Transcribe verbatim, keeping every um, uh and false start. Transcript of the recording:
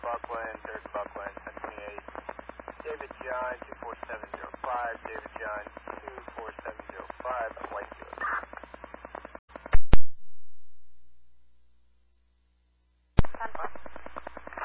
Buckland, third Buckland, ten twenty-eight. David John, two four seven zero five, David John, two four seven zero five, White